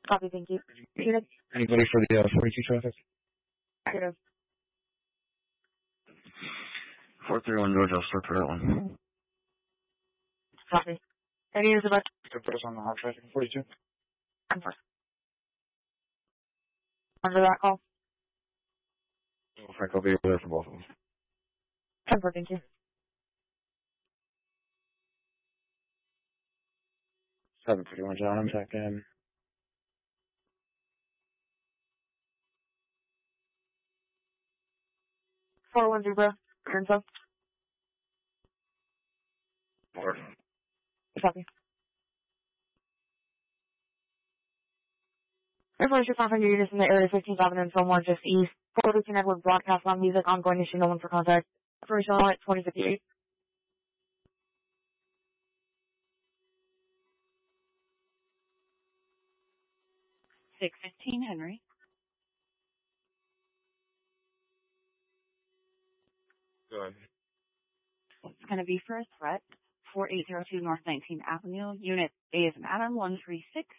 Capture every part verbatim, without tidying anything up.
Copy, thank you. Unit. Anybody for the uh, forty-two traffic? Negative. four thirty-one George, I'll start for that one. Copy. Any is about You can put us on the hot traffic in forty-two? ten four. Under that call. Oh, Frank, I'll be there for both of them. ten four, thank you. seven thirty-one John, I'm back in. four one Zebra. Turns up. Four. Copy. Information from your units in the area fifteenth Avenue and Fillmore just east. forty-two Network broadcast on music, ongoing issue, no one for contact. Information on at twenty fifty-eight. six fifteen Henry. Go ahead. It's going to be for a threat. four eight zero two North nineteenth Avenue. Unit A is an Adam one three six.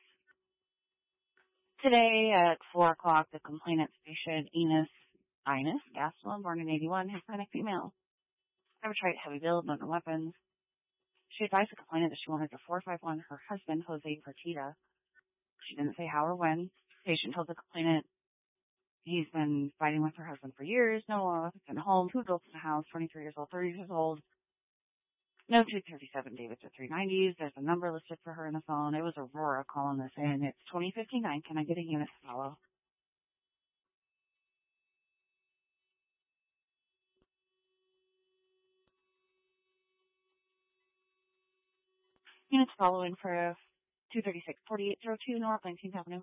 Today at four o'clock, the complainant station, Enos Ines Gastelum, born in eighty-one, Hispanic female. Arbitrate heavy build, no weapons. She advised the complainant that she wanted to four five one her husband, Jose Partida. She didn't say how or when. The patient told the complainant he's been fighting with her husband for years. No one was in the home. Two adults in the house, twenty-three years old, thirty years old. No two thirty-seven Davis at three nineties. There's a number listed for her in the phone. It was Aurora calling this in. It's twenty fifty-nine. Can I get a unit to follow? Units following for two thirty-six forty-eight oh two North nineteenth Avenue.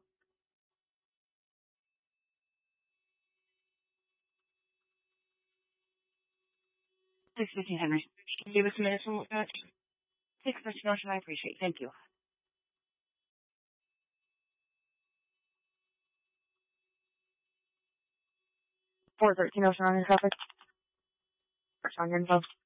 six fifteen Henry. Can you give us a minute from that? six fifteen Ocean, I appreciate it. Thank you. four thirteen Ocean on your traffic. On your info.